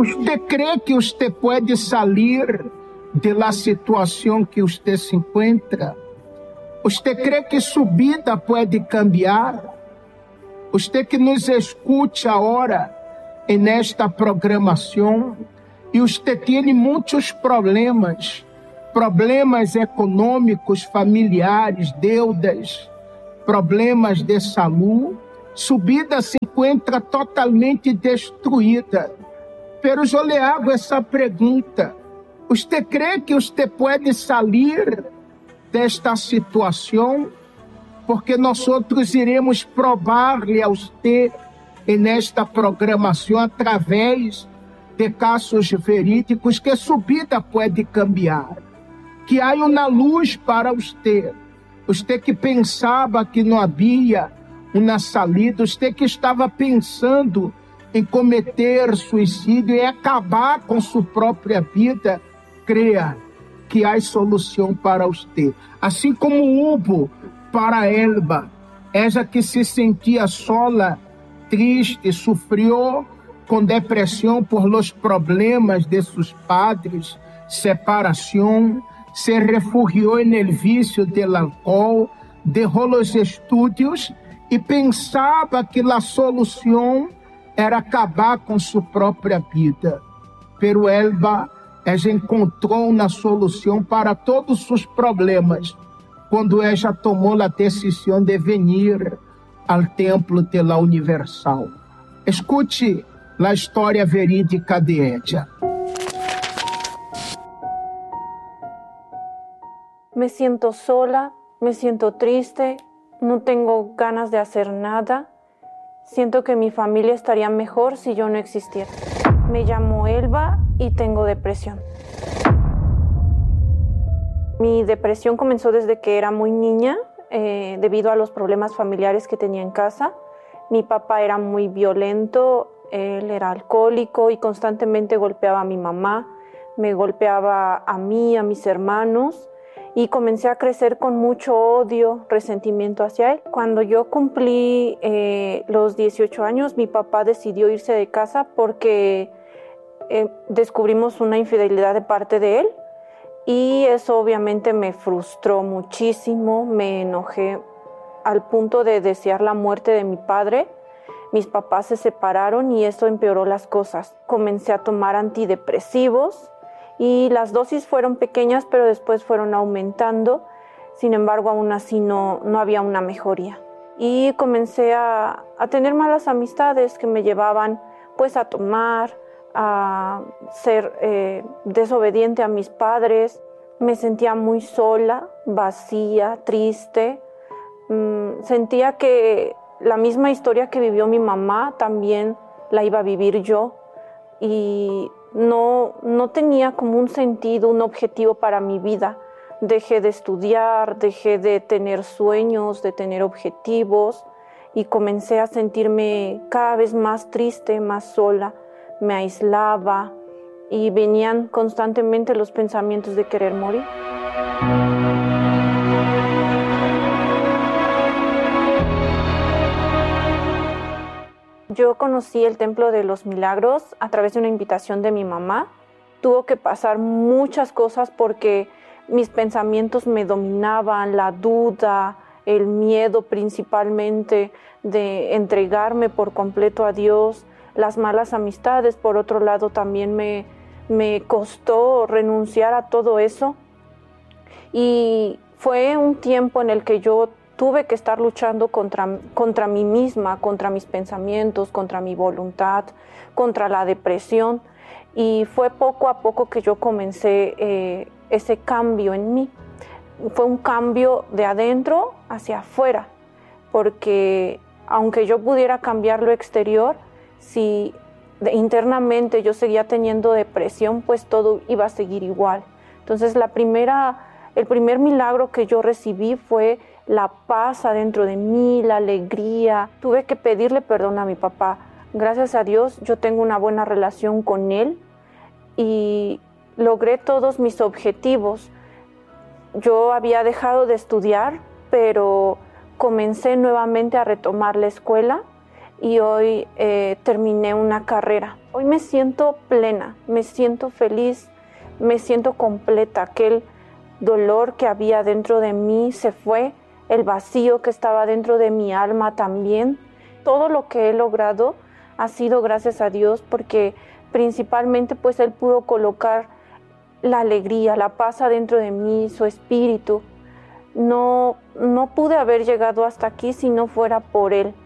¿Usted cree que usted puede salir de la situación que usted se encuentra? ¿Usted cree que su vida puede cambiar? Usted que nos escucha ahora en esta programación y usted tiene muchos problemas econômicos, familiares, deudas, problemas de saúde, su vida se encuentra totalmente destruída. Pero eu lhe hago essa pergunta: você crê que você pode sair desta situação? Porque nós outros iremos provar-lhe a você nesta programação através de casos verídicos que sua vida pode cambiar, que há uma luz para você. Você que pensava que não havia uma saída, você que estava pensando em cometer suicídio e acabar com sua própria vida, creia que há solução para você. Assim como houve para Elba, ela que se sentia sola, triste, sofreu com depressão por los problemas de seus padres, separação, se refugiou no vício do álcool, deixou os estudos e pensava que a solução era acabar com sua própria vida. Pero Elba, ela encontrou uma solução para todos os problemas quando ela tomou a decisão de vir ao templo de la Universal. Escute a história verídica de ella. Me siento sola, me siento triste, no tengo ganas de hacer nada. Siento que mi familia estaría mejor si yo no existiera. Me llamo Elba y tengo depresión. Mi depresión comenzó desde que era muy niña, debido a los problemas familiares que tenía en casa. Mi papá era muy violento, él era alcohólico y constantemente golpeaba a mi mamá, me golpeaba a mí, a mis hermanos, y comencé a crecer con mucho odio, resentimiento hacia él. Cuando yo cumplí los 18 años, mi papá decidió irse de casa porque descubrimos una infidelidad de parte de él, y eso obviamente me frustró muchísimo, me enojé al punto de desear la muerte de mi padre. Mis papás se separaron y eso empeoró las cosas. Comencé a tomar antidepresivos y las dosis fueron pequeñas, pero después fueron aumentando. Sin embargo, aún así no había una mejoría. Y comencé a tener malas amistades que me llevaban pues a tomar, a ser desobediente a mis padres. Me sentía muy sola, vacía, triste. Sentía que la misma historia que vivió mi mamá también la iba a vivir yo, y no tenía como un sentido, un objetivo para mi vida. Dejé de estudiar, dejé de tener sueños, de tener objetivos, y comencé a sentirme cada vez más triste, más sola. Me aislaba y venían constantemente los pensamientos de querer morir. Yo conocí el Templo de los Milagros a través de una invitación de mi mamá. Tuvo que pasar muchas cosas porque mis pensamientos me dominaban, la duda, el miedo principalmente de entregarme por completo a Dios, las malas amistades. Por otro lado, también me costó renunciar a todo eso, y fue un tiempo en el que yo tuve que estar luchando contra mí misma, contra mis pensamientos, contra mi voluntad, contra la depresión, y fue poco a poco que yo comencé ese cambio en mí. Fue un cambio de adentro hacia afuera, porque aunque yo pudiera cambiar lo exterior, si internamente yo seguía teniendo depresión, pues todo iba a seguir igual. Entonces el primer milagro que yo recibí fue la paz adentro de mí, la alegría. Tuve que pedirle perdón a mi papá. Gracias a Dios yo tengo una buena relación con él y logré todos mis objetivos. Yo había dejado de estudiar, pero comencé nuevamente a retomar la escuela, y hoy terminé una carrera. Hoy me siento plena, me siento feliz, me siento completa. Aquel dolor que había dentro de mí se fue, el vacío que estaba dentro de mi alma también. Todo lo que he logrado ha sido gracias a Dios, porque principalmente pues Él pudo colocar la alegría, la paz adentro de mí, su espíritu. No pude haber llegado hasta aquí si no fuera por Él.